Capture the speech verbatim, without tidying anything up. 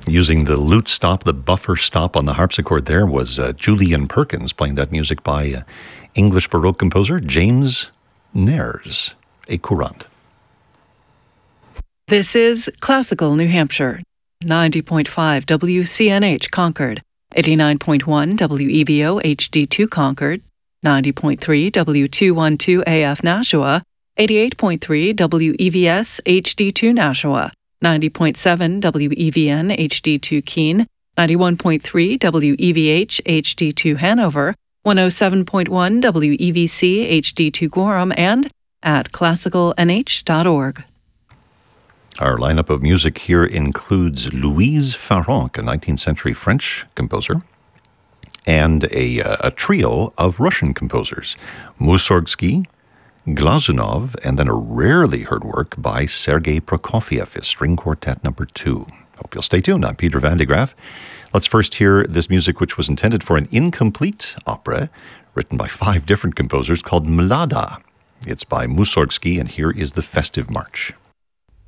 Using the lute stop, the buffer stop on the harpsichord there was uh, Julian Perkins playing that music by uh, English Baroque composer James Nares, a courant. This is Classical New Hampshire, ninety point five W C N H Concord, eighty-nine point one W E V O H D two Concord, ninety point three W two twelve A F Nashua, eighty-eight point three W E V S H D two Nashua, ninety point seven W E V N H D two Keene, ninety-one point three W E V H H D two Hanover, one oh seven point one W E V C H D two Gorham, and at classical n h dot org. Our lineup of music here includes Louise Farrenc, a nineteenth century French composer, and a, a trio of Russian composers, Mussorgsky, Glazunov, and then a rarely heard work by Sergei Prokofiev, his String Quartet number two. Hope you'll stay tuned. I'm Peter Van de Graaff. Let's first hear this music, which was intended for an incomplete opera written by five different composers called Mlada. It's by Mussorgsky, and here is the Festive March.